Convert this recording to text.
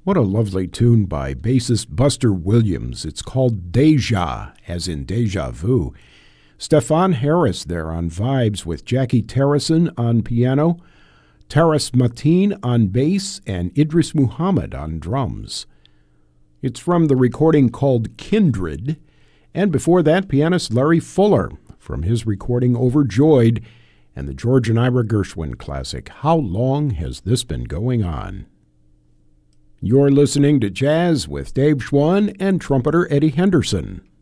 What a lovely tune by bassist Buster Williams. It's called Deja, as in deja vu. Stefan Harris there on vibes with Jackie Terrison on piano, Taras Mateen on bass, and Idris Muhammad on drums. It's from the recording called Kindred, and before that, pianist Larry Fuller from his recording Overjoyed, and the George and Ira Gershwin classic, How Long Has This Been Going On? You're listening to Jazz with Dave Schwann and trumpeter Eddie Henderson.